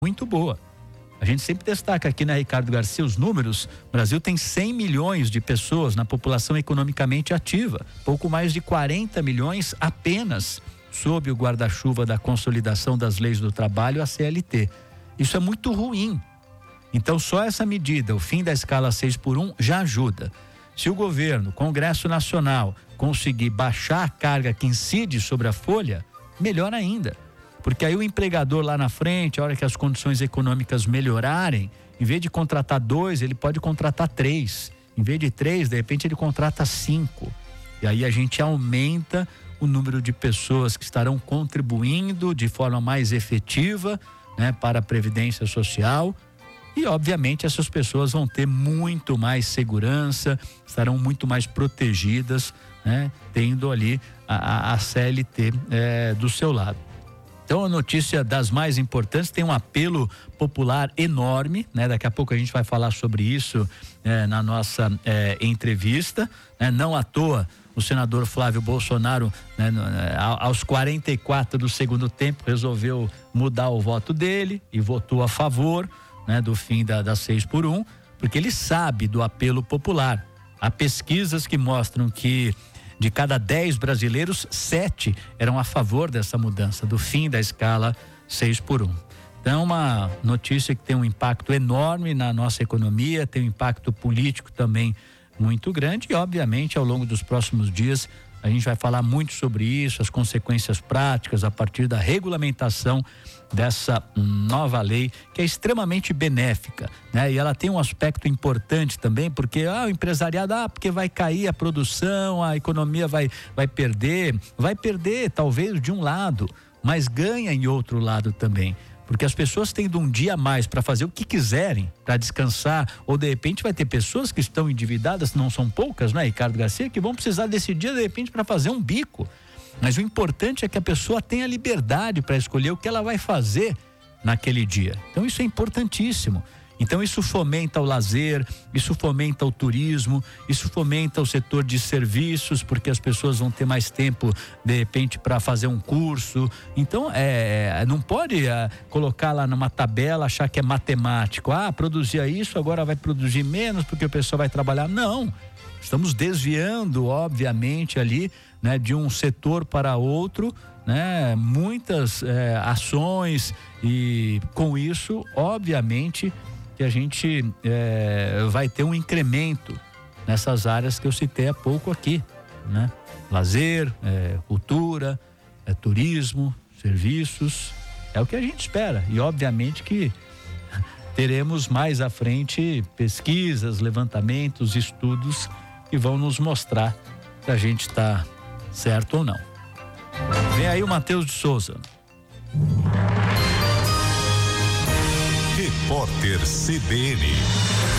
muito boa. A gente sempre destaca aqui na Ricardo Garcia os números. O Brasil tem 100 milhões de pessoas na população economicamente ativa, pouco mais de 40 milhões apenas sob o guarda-chuva da consolidação das leis do trabalho, a CLT. Isso é muito ruim. Então só essa medida, o fim da escala 6x1, já ajuda. Se o governo, Congresso Nacional, conseguir baixar a carga que incide sobre a folha, melhor ainda. Porque aí o empregador lá na frente, a hora que as condições econômicas melhorarem, em vez de contratar 2, ele pode contratar 3. Em vez de 3, de repente ele contrata 5. E aí a gente aumenta o número de pessoas que estarão contribuindo de forma mais efetiva, né, para a Previdência Social. E, obviamente, essas pessoas vão ter muito mais segurança, estarão muito mais protegidas, né, tendo ali a CLT do seu lado. Então, a notícia das mais importantes, tem um apelo popular enorme, né? Daqui a pouco a gente vai falar sobre isso na nossa entrevista, né? Não à toa, o senador Flávio Bolsonaro, né, aos 44 do segundo tempo, resolveu mudar o voto dele e votou a favor, né, do fim da 6x1, porque ele sabe do apelo popular. Há pesquisas que mostram que de cada 10 brasileiros, 7 eram a favor dessa mudança, do fim da escala 6x1. Então, uma notícia que tem um impacto enorme na nossa economia, tem um impacto político também muito grande e, obviamente, ao longo dos próximos dias, a gente vai falar muito sobre isso, as consequências práticas a partir da regulamentação dessa nova lei, que é extremamente benéfica, né? E ela tem um aspecto importante também, porque o empresariado, porque vai cair a produção, a economia vai perder talvez de um lado, mas ganha em outro lado também. Porque as pessoas tendo um dia a mais para fazer o que quiserem, para descansar, ou de repente vai ter pessoas que estão endividadas, não são poucas, né, Ricardo Garcia, que vão precisar desse dia de repente para fazer um bico. Mas o importante é que a pessoa tenha liberdade para escolher o que ela vai fazer naquele dia. Então isso é importantíssimo. Então isso fomenta o lazer, isso fomenta o turismo, isso fomenta o setor de serviços, porque as pessoas vão ter mais tempo, de repente, para fazer um curso. Então, não pode colocar lá numa tabela, achar que é matemático. Produzia isso, agora vai produzir menos porque o pessoal vai trabalhar. Não, estamos desviando, obviamente, ali, né, de um setor para outro, né, muitas ações, e com isso, obviamente, que a gente vai ter um incremento nessas áreas que eu citei há pouco aqui, né? Lazer, cultura, turismo, serviços, é o que a gente espera. E obviamente que teremos mais à frente pesquisas, levantamentos, estudos que vão nos mostrar se a gente está certo ou não. Vem aí o Matheus de Souza. Repórter CBN.